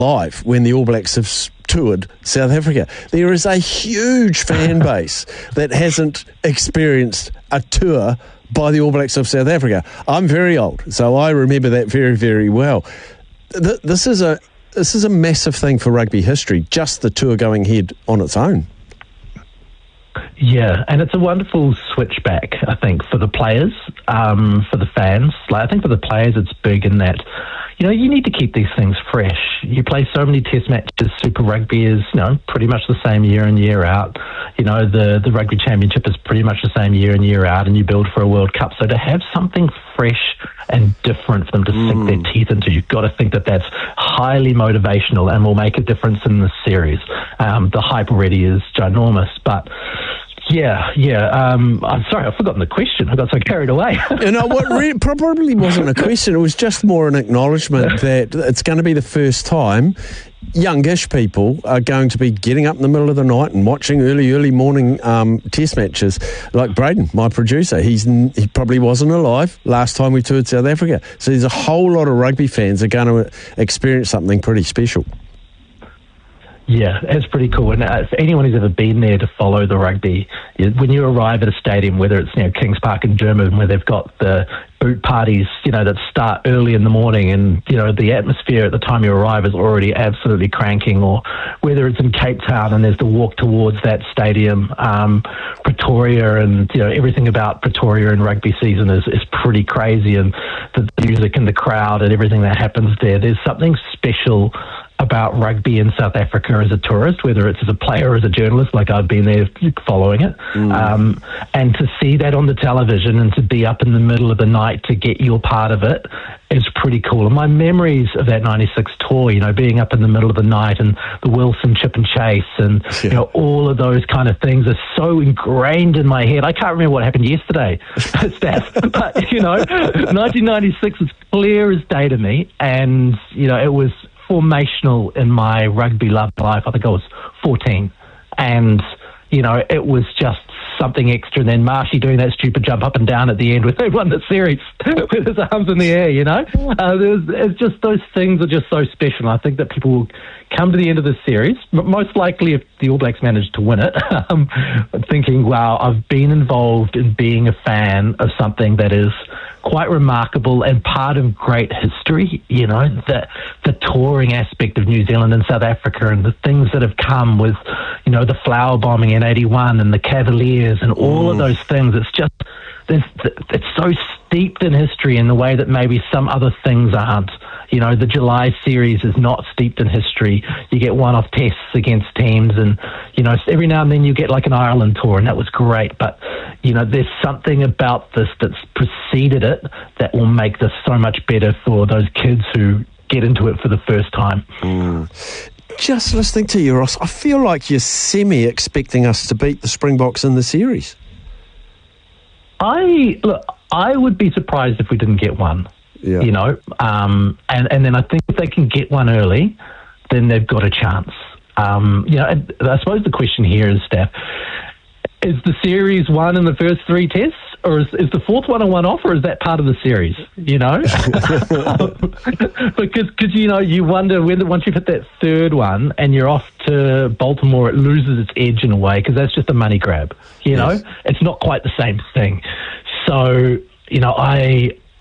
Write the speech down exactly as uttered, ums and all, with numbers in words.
life when the All Blacks have s- toured South Africa. There is a huge fan base that hasn't experienced a tour by the All Blacks of South Africa. I'm very old, so I remember that very, very well. Th- this is a this is a massive thing for rugby history, just the tour going ahead on its own. Yeah, and it's a wonderful switchback, I think, for the players, um, for the fans. Like, I think for the players it's big in that, you know, you need to keep these things fresh. You play so many test matches. Super Rugby is, you know, pretty much the same year in, year out. You know, the, the Rugby Championship is pretty much the same year in, year out, and you build for a World Cup. So to have something fresh and different for them to sink mm. their teeth into, you've got to think that that's highly motivational and will make a difference in the series. Um, the hype already is ginormous, but... Yeah, yeah. Um, I'm sorry, I've forgotten the question. I got so carried away. You know, what re- probably wasn't a question. It was just more an acknowledgement that it's going to be the first time youngish people are going to be getting up in the middle of the night and watching early, early morning um, test matches. Like Braden, my producer, he's he probably wasn't alive last time we toured South Africa. So there's a whole lot of rugby fans that are going to experience something pretty special. Yeah, it's pretty cool. And uh, for anyone who's ever been there to follow the rugby, when you arrive at a stadium, whether it's, you know, Kings Park in Durban, where they've got the boot parties, you know, that start early in the morning, and, you know, the atmosphere at the time you arrive is already absolutely cranking, or whether it's in Cape Town and there's the walk towards that stadium, um, Pretoria, and, you know, everything about Pretoria and rugby season is, is pretty crazy, and the music and the crowd and everything that happens there. There's something special about rugby in South Africa as a tourist, whether it's as a player or as a journalist, like I've been there following it. Mm. Um, and to see that on the television and to be up in the middle of the night to get your part of it is pretty cool. And my memories of that ninety-six tour, you know, being up in the middle of the night and the Wilson chip and chase and, yeah. you know, all of those kind of things are so ingrained in my head. I can't remember what happened yesterday, Steph, but, you know, nineteen ninety-six is clear as day to me. And, you know, it was formational in my rugby love life. I think I was fourteen, and you know, it was just something extra. And then Marshy doing that stupid jump up and down at the end when they won the series with his arms in the air, you know, uh, there's, it's just those things are just so special. I think that people will come to the end of the series, most likely if the All Blacks manage to win it, um, thinking, wow, I've been involved in being a fan of something that is quite remarkable and part of great history, you know, the, the touring aspect of New Zealand and South Africa and the things that have come with, you know, the flower bombing in eighty-one and the Cavaliers and all mm. of those things. It's just, there's, it's so steeped in history in the way that maybe some other things aren't. You know, the July series is not steeped in history. You get one-off tests against teams and, you know, every now and then you get like an Ireland tour, and that was great. But, you know, there's something about this that's preceded it that will make this so much better for those kids who get into it for the first time. Mm. Just listening to you, Ross, I feel like you're semi-expecting us to beat the Springboks in the series. I, look, I would be surprised if we didn't get one. Yeah. You know, um, and, and then I think if they can get one early, then they've got a chance. Um, you know, and I suppose the question here is, Steph, is the series won in the first three tests, or is, is the fourth one a one-off, or is that part of the series? You know, because cause, you know you wonder whether once you've hit that third one and you're off to Baltimore, it loses its edge in a way because that's just a money grab. You know, yes. It's not quite the same thing. So. You know, I